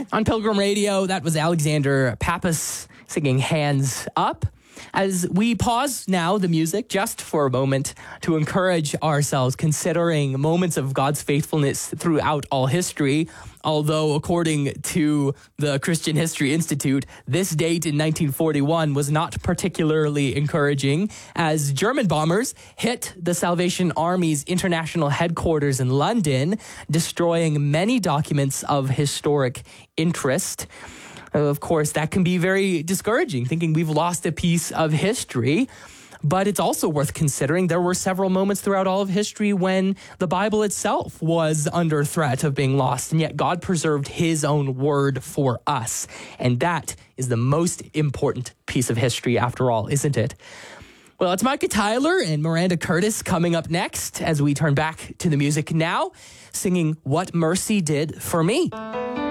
On Pilgrim Radio, that was Alexander Pappas singing Hands Up. As we pause now the music just for a moment to encourage ourselves considering moments of God's faithfulness throughout all history, although according to the Christian History Institute, this date in 1941 was not particularly encouraging as German bombers hit the Salvation Army's international headquarters in London, destroying many documents of historic interest. Of course, that can be very discouraging, thinking we've lost a piece of history. But it's also worth considering there were several moments throughout all of history when the Bible itself was under threat of being lost, and yet God preserved his own word for us. And that is the most important piece of history after all, isn't it? Well, it's Micah Tyler and Miranda Curtis coming up next as we turn back to the music now, singing What Mercy Did for Me.